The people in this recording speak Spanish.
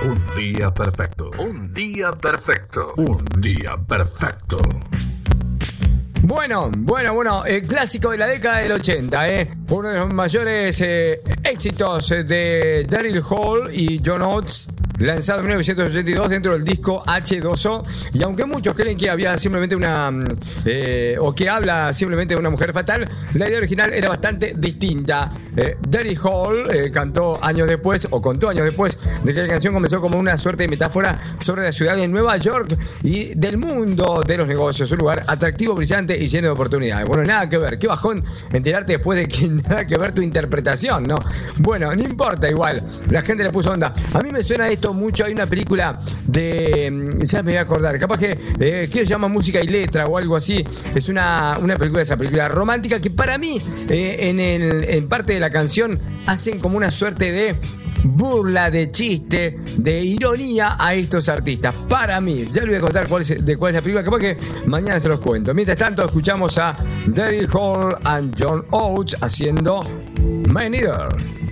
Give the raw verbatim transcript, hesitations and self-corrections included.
Un día perfecto. Un día perfecto. Un día perfecto. Bueno, bueno, bueno, el clásico de la década del ochenta, ¿eh? Fue uno de los mayores eh, éxitos de Daryl Hall y John Oates, lanzado en mil novecientos ochenta y dos dentro del disco hache dos o. Y aunque muchos creen que había simplemente una eh, o que habla simplemente de una mujer fatal, la idea original era bastante distinta. eh, Daryl Hall eh, cantó años después, o contó años después, de que la canción comenzó como una suerte de metáfora sobre la ciudad de Nueva York y del mundo de los negocios, un lugar atractivo, brillante y lleno de oportunidades. Bueno, nada que ver, qué bajón enterarte después de que nada que ver tu interpretación, ¿no? Bueno, no importa, igual, la gente le puso onda. A mí me suena esto mucho. Hay una película de, ya me voy a acordar, capaz que eh, que se llama Música y Letra o algo así. Es una, una película, esa película romántica que para mí eh, en, el, en parte de la canción hacen como una suerte de burla, de chiste, de ironía a estos artistas. Para mí, ya les voy a contar cuál es, de cuál es la película, capaz que mañana se los cuento. Mientras tanto, escuchamos a Daryl Hall and John Oates haciendo Man Eater.